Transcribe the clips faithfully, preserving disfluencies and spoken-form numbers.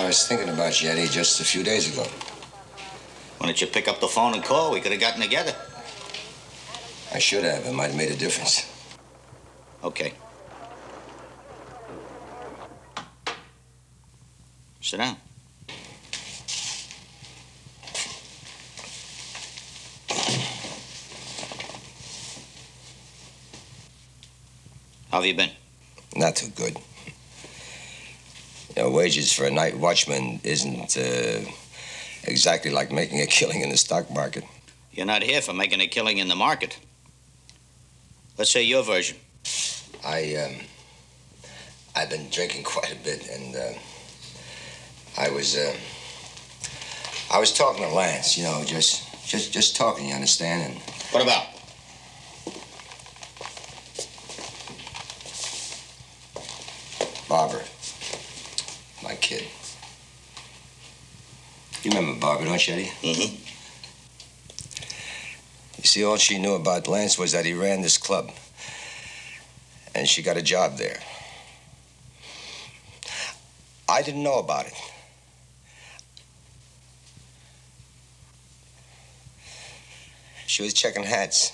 was thinking about you, Eddie, just a few days ago. Why don't you pick up the phone and call? We could have gotten together. I should have. It might have made a difference. Okay. Sit down. How have you been? Not too good. You know, wages for a night watchman isn't uh, exactly like making a killing in the stock market. You're not here for making a killing in the market. Let's say your version. I, um, I've been drinking quite a bit, and uh, I was, uh, I was talking to Lance. You know, just, just, just talking. You understand? And what about? Barbara, my kid. You remember Barbara, don't you, Eddie? Mm-hmm. You see, all she knew about Lance was that he ran this club. And she got a job there. I didn't know about it. She was checking hats.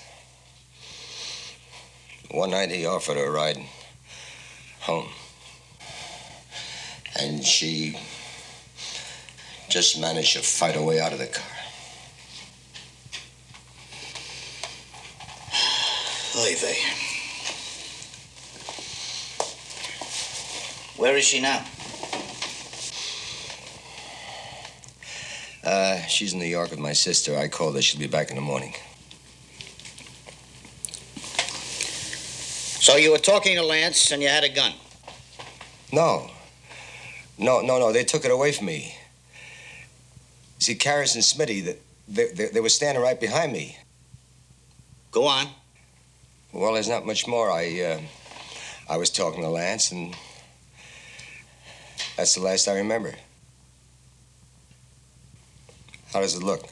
One night he offered her a ride home. And she just managed to fight her way out of the car. Oy vey. Where is she now? Uh, she's in New York with my sister. I called her. She'll be back in the morning. So you were talking to Lance and you had a gun? No. No, no, no. They took it away from me. See, Karras and Smitty, they, they, they were standing right behind me. Go on. Well, there's not much more. I, uh, I was talking to Lance, and that's the last I remember. How does it look?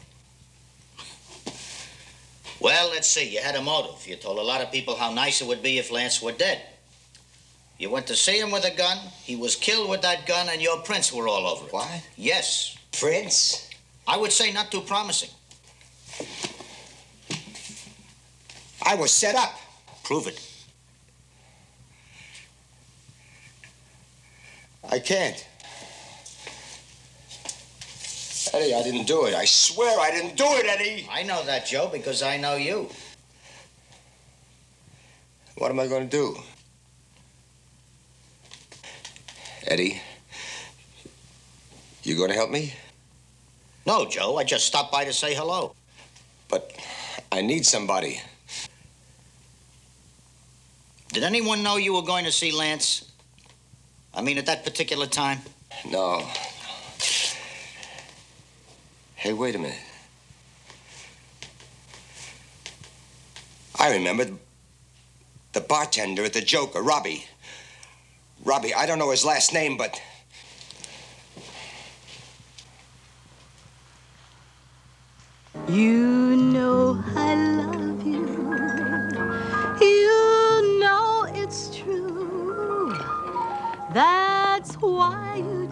Well, let's see. You had a motive. You told a lot of people how nice it would be if Lance were dead. You went to see him with a gun, he was killed with that gun, and your prints were all over it. What? Yes. Prints? I would say not too promising. I was set up. Prove it. I can't. Eddie, I didn't do it. I swear I didn't do it, Eddie. I know that, Joe, because I know you. What am I going to do? Eddie, you going to help me? No, Joe. I just stopped by to say hello. But I need somebody. Did anyone know you were going to see Lance? I mean, at that particular time? No. Hey, wait a minute. I remember the bartender at the Joker, Robbie. Robbie, I don't know his last name, but... You know